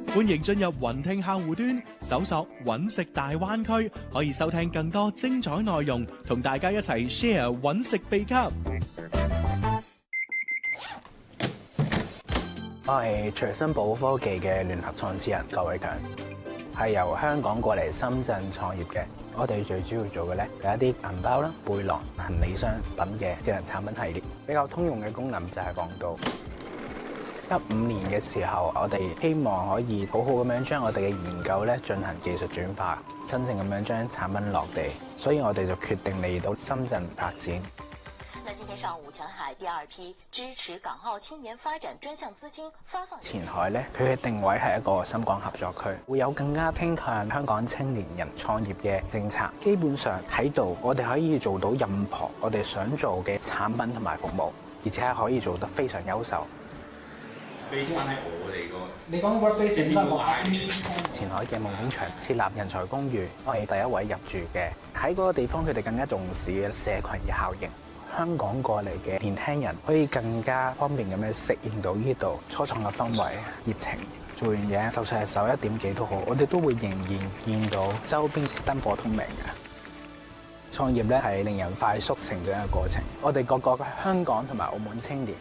歡迎進入雲聽客戶端，搜索揾食大灣區，可以收聽更多精彩內容，同大家一齊 share 揾食秘笈。 我係隨身保科技嘅聯合創始人郭偉強，係由香港過嚟深圳創業嘅。我哋最主要做嘅咧有一啲銀包啦、背囊、行李箱等嘅智能產品系列。比較通用嘅功能就係防盜。15年嘅時候，我哋希望可以好好咁樣將我哋嘅研究咧進行技術轉化，真正咁樣將產品落地。所以我哋就決定嚟到深圳發展。 那今天上午，前海第二批支持港澳青年發展專項資金發放。 前海咧，佢嘅定位係一個深港合作區，會有更加傾向香港青年人創業嘅政策。基本上喺度，我哋可以做到任何我哋想做嘅產品同埋服務，而且係可以做得非常優秀。 你先喺我哋個， 你講 workplace 點解前海嘅夢工場設立人才公寓，我係第一位入住嘅。喺嗰個地方，佢哋更加重視嘅社群嘅效應。香港過嚟嘅年輕人可以更加方便咁樣適應到呢度初創嘅氛圍、熱情。做完嘢，就算係11點幾都好，我哋都會仍然見到周邊燈火通明嘅。創業咧係令人快速成長嘅過程。我哋個香港同埋澳門青年